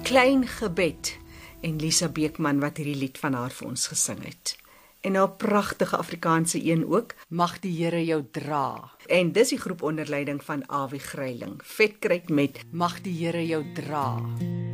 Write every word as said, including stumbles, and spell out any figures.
Klein gebed en Lisa Beekman wat hierdie lied van haar vir ons gesing het. En haar pragtige Afrikaanse een ook, Mag die Here jou dra. En dis die groep onder leiding van Awie Greyling. Vetkruit met Mag die Here jou dra.